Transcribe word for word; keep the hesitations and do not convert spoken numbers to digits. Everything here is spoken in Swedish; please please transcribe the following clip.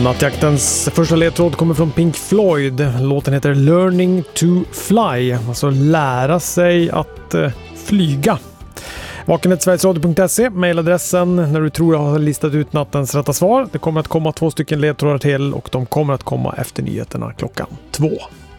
Nattjaktens första ledtråd kommer från Pink Floyd. Låten heter Learning to Fly, alltså lära sig att eh, flyga. Vakenhet sverigesradio punkt se, mejladressen när du tror jag har listat ut nattens rätta svar. Det kommer att komma två stycken ledtrådar till och de kommer att komma efter nyheterna klockan två.